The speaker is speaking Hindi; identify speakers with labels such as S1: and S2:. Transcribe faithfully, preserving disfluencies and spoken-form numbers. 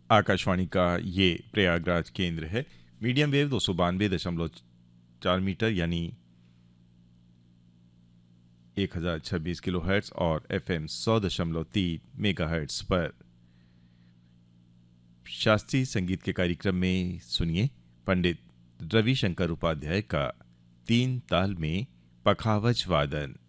S1: आकाशवाणी का ये प्रयागराज केंद्र है। मीडियम वेव दो सौ बानवे दशमलव चार मीटर यानी एक हजार छब्बीस किलो हर्ट्स और एफ एम सौ दशमलव तीन मेगा हर्ट्स पर शास्त्रीय संगीत के कार्यक्रम में सुनिए पंडित रविशंकर उपाध्याय का तीन ताल में पखावज वादन।